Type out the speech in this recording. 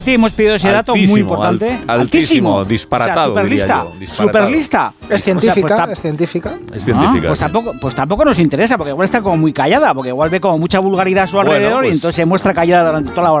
Sí, hemos pedido ese dato muy importante. Altísimo, disparatado. O sea, superlista. Superlista. Es científica, O sea, es científica. Es científica. Pues tampoco nos interesa, porque igual está como muy callada, porque igual ve como mucha vulgaridad a su alrededor y entonces se muestra callada durante toda la hora.